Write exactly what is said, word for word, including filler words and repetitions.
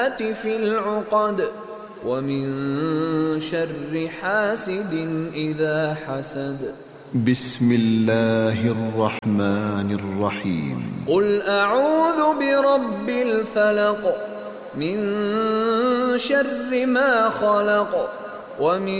في العقد ومن شر حاسد إذا حسد. بسم الله الرحمن الرحيم. قل أعوذ برب الفلق من شر ما خلق ومن